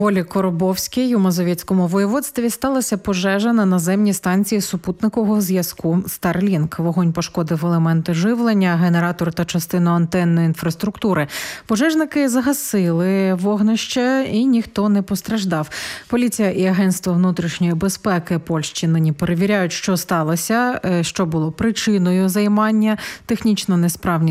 Олі Коробовській у Мазовецькому воєводстві сталася пожежа на наземній станції супутникового зв'язку Starlink. Вогонь пошкодив елементи живлення, генератор та частину антенної інфраструктури. Пожежники загасили вогнище і ніхто не постраждав. Поліція і Агентство внутрішньої безпеки Польщі нині перевіряють, що сталося, що було причиною займання, технічно несправність